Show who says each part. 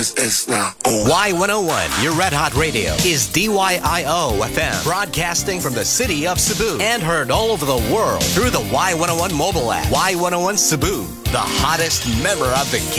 Speaker 1: Y101, your Red Hot Radio, is DYIO FM, broadcasting from the city of Cebu and heard all over the world through the Y101 mobile app. Y101 Cebu, the hottest member of the